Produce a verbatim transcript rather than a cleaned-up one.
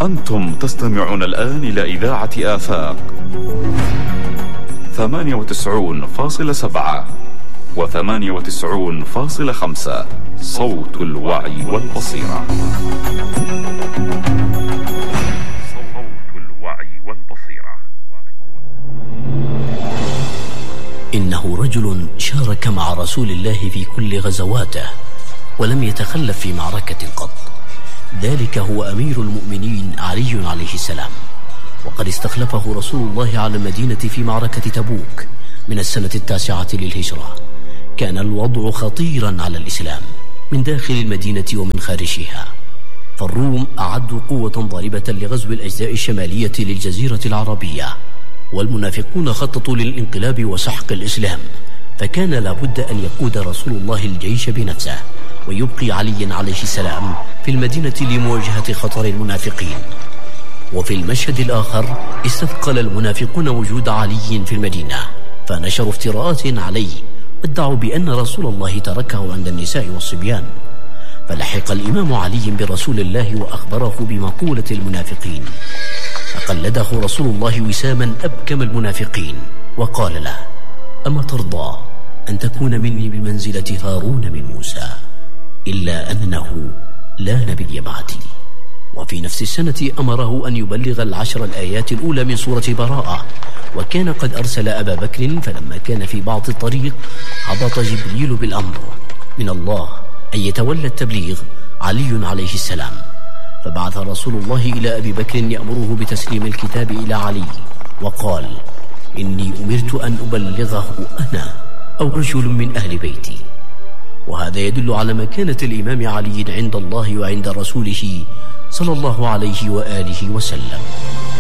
أنتم تستمعون الآن إلى إذاعة آفاق ثمانية وتسعون فاصلة سبعة وثمانية وتسعون فاصلة خمسة، صوت الوعي والبصيرة. صوت الوعي والبصيرة. إنه رجل شارك مع رسول الله في كل غزواته ولم يتخلف في معركة قط. ذلك هو أمير المؤمنين علي عليه السلام، وقد استخلفه رسول الله على المدينة في معركة تبوك من السنة التاسعة للهجرة. كان الوضع خطيرا على الإسلام من داخل المدينة ومن خارجها، فالروم أعدوا قوة ضاربة لغزو الأجزاء الشمالية للجزيرة العربية، والمنافقون خططوا للانقلاب وسحق الإسلام، فكان لابد أن يقود رسول الله الجيش بنفسه ويبقي علي عليه السلام في المدينة لمواجهة خطر المنافقين. وفي المشهد الآخر استثقل المنافقون وجود علي في المدينة، فنشروا افتراءات عليه وادعوا بأن رسول الله تركه عند النساء والصبيان. فلحق الإمام علي برسول الله وأخبره بمقولة المنافقين، فقلده رسول الله وساما أبكم المنافقين وقال له: أما ترضى أن تكون مني بمنزلة هارون من موسى، إلا أنه لا نبي بعدي. وفي نفس السنة أمره أن يبلغ العشر الآيات الأولى من سورة براءة، وكان قد أرسل أبا بكر، فلما كان في بعض الطريق هبط جبريل بالأمر من الله أن يتولى التبليغ علي عليه السلام، فبعث رسول الله إلى أبي بكر يأمره بتسليم الكتاب إلى علي، وقال: إني أمرت أن أبلغه أنا أو رجل من أهل بيتي. وهذا يدل على مكانة الإمام علي عند الله وعند رسوله صلى الله عليه وآله وسلم.